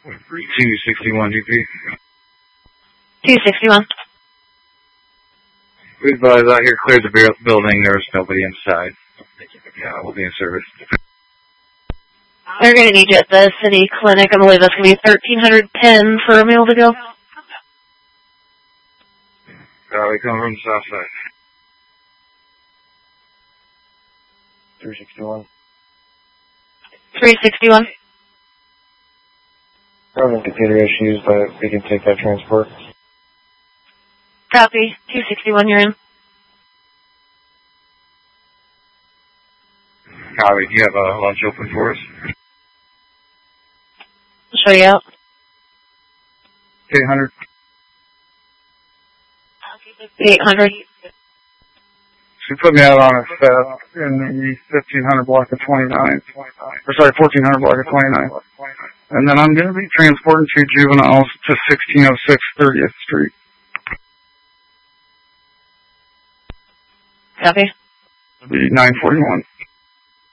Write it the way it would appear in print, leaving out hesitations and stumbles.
261 UP. 261. We advise out here cleared the building. There was nobody inside. Yeah, we'll be in service. They're going to need you at the city clinic. I believe that's going to be 1310 for a meal to go. We come from the south side. 361. 361. We're having computer issues, but we can take that transport. Copy. 261, you're in. Copy. Do you have a lunch open for us? I'll show you out. 800. 800. She put me out on a set in the 1500 block of 29. Or sorry, 1400 block of 29. And then I'm going to be transporting two juveniles to 1606 30th Street. Copy. It'll be 941.